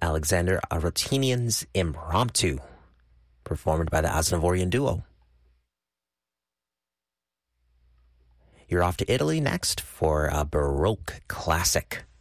Alexander Arotinian's Impromptu, performed by the Aznavourian Duo. You're off to Italy next for a Baroque classic.